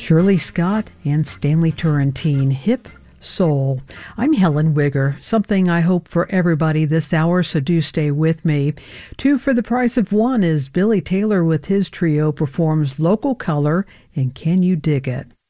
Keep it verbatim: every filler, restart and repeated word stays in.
Shirley Scott and Stanley Turrentine, Hip Soul. I'm Helen Wigger. Something I hope for everybody this hour, so do stay with me. Two for the price of one is Billy Taylor with his trio performs Local Color and Can You Dig It?